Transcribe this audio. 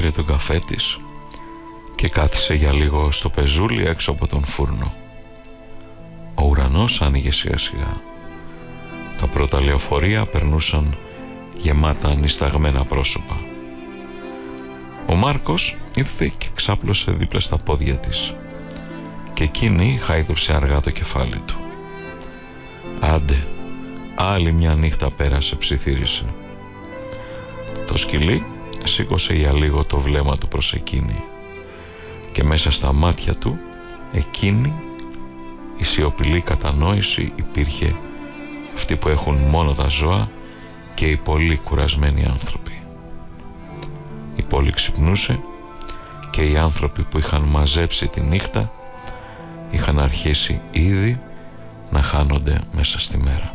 πήρε τον καφέ της και κάθισε για λίγο στο πεζούλι έξω από τον φούρνο. Ο ουρανός άνοιγε σιγά σιγά. Τα πρώτα λεωφορεία περνούσαν γεμάτα νησταγμένα πρόσωπα. Ο Μάρκος ήρθε και ξάπλωσε δίπλα στα πόδια της και εκείνη χάιδεψε αργά το κεφάλι του. «Άντε, άλλη μια νύχτα πέρασε», ψιθύρισε. Το σκυλί σήκωσε για λίγο το βλέμμα του προς εκείνη και μέσα στα μάτια του εκείνη η σιωπηλή κατανόηση υπήρχε, αυτή που έχουν μόνο τα ζώα και οι πολύ κουρασμένοι άνθρωποι. Η πόλη ξυπνούσε και οι άνθρωποι που είχαν μαζέψει τη νύχτα είχαν αρχίσει ήδη να χάνονται μέσα στη μέρα.